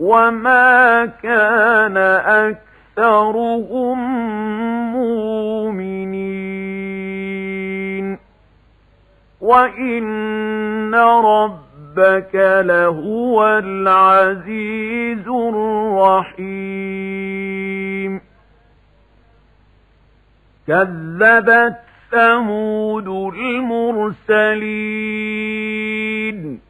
وما كان أكثرهم مؤمنين وإن ربك لهو العزيز الرحيم كذبت ثمود المرسلين